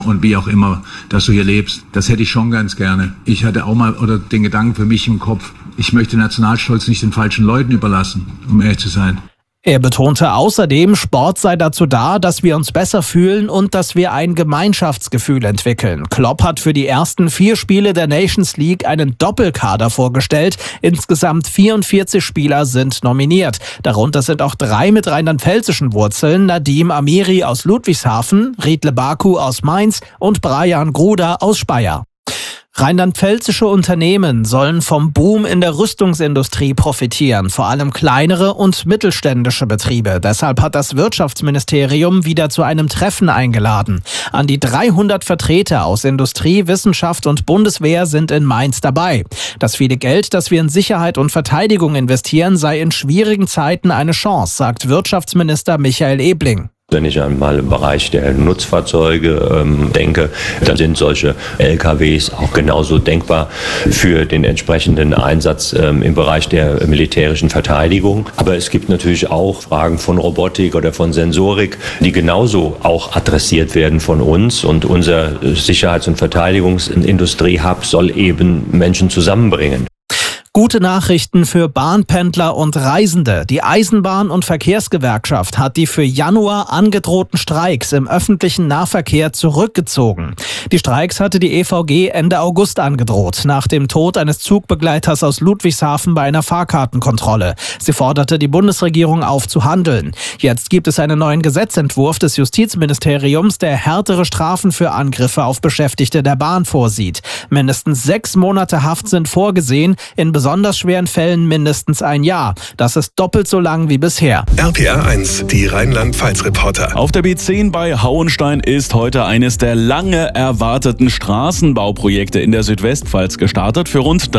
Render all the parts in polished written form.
und wie auch immer, dass du hier lebst. Das hätte ich schon ganz gerne. Ich hatte auch mal den Gedanken für mich im Kopf, ich möchte Nationalstolz nicht den falschen Leuten überlassen, um ehrlich zu sein. Er betonte außerdem, Sport sei dazu da, dass wir uns besser fühlen und dass wir ein Gemeinschaftsgefühl entwickeln. Klopp hat für die ersten 4 Spiele der Nations League einen Doppelkader vorgestellt. Insgesamt 44 Spieler sind nominiert. Darunter sind auch 3 mit rheinland-pfälzischen Wurzeln: Nadim Amiri aus Ludwigshafen, Riedle Baku aus Mainz und Brian Gruder aus Speyer. Rheinland-pfälzische Unternehmen sollen vom Boom in der Rüstungsindustrie profitieren, vor allem kleinere und mittelständische Betriebe. Deshalb hat das Wirtschaftsministerium wieder zu einem Treffen eingeladen. An die 300 Vertreter aus Industrie, Wissenschaft und Bundeswehr sind in Mainz dabei. Das viele Geld, das wir in Sicherheit und Verteidigung investieren, sei in schwierigen Zeiten eine Chance, sagt Wirtschaftsminister Michael Ebling. Wenn ich einmal im Bereich der Nutzfahrzeuge denke, dann sind solche LKWs auch genauso denkbar für den entsprechenden Einsatz im Bereich der militärischen Verteidigung. Aber es gibt natürlich auch Fragen von Robotik oder von Sensorik, die genauso auch adressiert werden von uns. Und unser Sicherheits- und Verteidigungsindustrie-Hub soll eben Menschen zusammenbringen. Gute Nachrichten für Bahnpendler und Reisende. Die Eisenbahn- und Verkehrsgewerkschaft hat die für Januar angedrohten Streiks im öffentlichen Nahverkehr zurückgezogen. Die Streiks hatte die EVG Ende August angedroht, nach dem Tod eines Zugbegleiters aus Ludwigshafen bei einer Fahrkartenkontrolle. Sie forderte die Bundesregierung auf zu handeln. Jetzt gibt es einen neuen Gesetzentwurf des Justizministeriums, der härtere Strafen für Angriffe auf Beschäftigte der Bahn vorsieht. Mindestens 6 Monate Haft sind vorgesehen, in besonders schweren Fällen mindestens 1 Jahr. Das ist doppelt so lang wie bisher. RPR 1, die Rheinland-Pfalz-Reporter. Auf der B10 bei Hauenstein ist heute eines der lange erwarteten Straßenbauprojekte in der Südwestpfalz gestartet. Für rund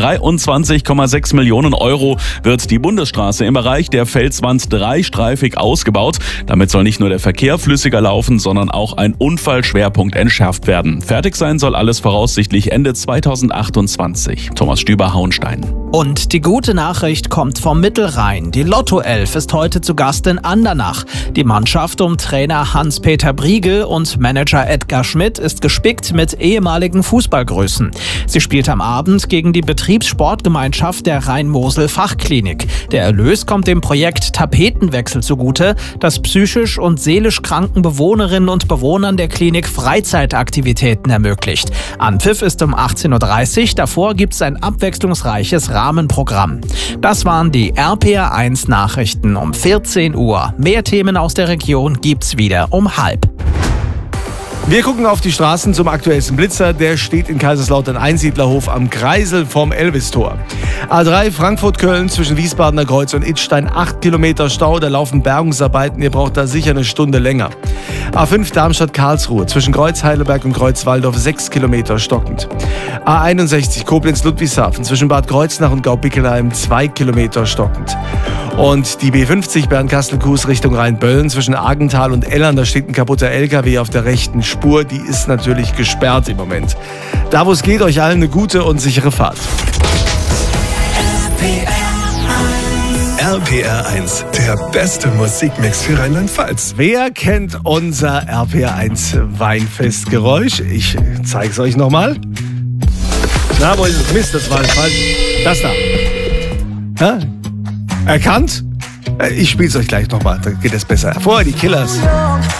23,6 Millionen Euro wird die Bundesstraße im Bereich der Felswand 3-streifig ausgebaut. Damit soll nicht nur der Verkehr flüssiger laufen, sondern auch ein Unfallschwerpunkt entschärft werden. Fertig sein soll alles voraussichtlich Ende 2028. Thomas Stüber, Hauenstein. Und die gute Nachricht kommt vom Mittelrhein. Die Lotto-Elf ist heute zu Gast in Andernach. Die Mannschaft um Trainer Hans-Peter Briegel und Manager Edgar Schmidt ist gespickt mit ehemaligen Fußballgrößen. Sie spielt am Abend gegen die Betriebssportgemeinschaft der Rhein-Mosel-Fachklinik. Der Erlös kommt dem Projekt Tapetenwechsel zugute, das psychisch und seelisch kranken Bewohnerinnen und Bewohnern der Klinik Freizeitaktivitäten ermöglicht. Anpfiff ist um 18:30 Uhr. Davor gibt es ein abwechslungsreiches Rahmenprogramm. Das waren die RPR 1 Nachrichten um 14 Uhr. Mehr Themen aus der Region gibt's wieder um 12:30. Wir gucken auf die Straßen zum aktuellsten Blitzer. Der steht in Kaiserslautern Einsiedlerhof am Kreisel vom Elvis-Tor. A3 Frankfurt-Köln zwischen Wiesbadener Kreuz und Idstein 8 Kilometer Stau. Da laufen Bergungsarbeiten. Ihr braucht da sicher eine Stunde länger. A5 Darmstadt-Karlsruhe zwischen Kreuz-Heidelberg und Kreuz-Waldorf 6 Kilometer stockend. A61 Koblenz-Ludwigshafen zwischen Bad Kreuznach und Gaubickelheim 2 Kilometer stockend. Und die B50 Bernkastel-Kues Richtung Rheinböllen zwischen Argenthal und Ellern, da steht ein kaputter LKW auf der rechten Spur. Die ist natürlich gesperrt im Moment. Da wo es geht, euch allen eine gute und sichere Fahrt. RPR 1, der beste Musikmix für Rheinland-Pfalz. Wer kennt unser RPR 1 Weinfestgeräusch? Ich zeige es euch nochmal. Na, wo ist es? Mist, das war falsch. Das da. Ja? Erkannt? Ich spiele es euch gleich nochmal, dann geht es besser. Vorher die Killers.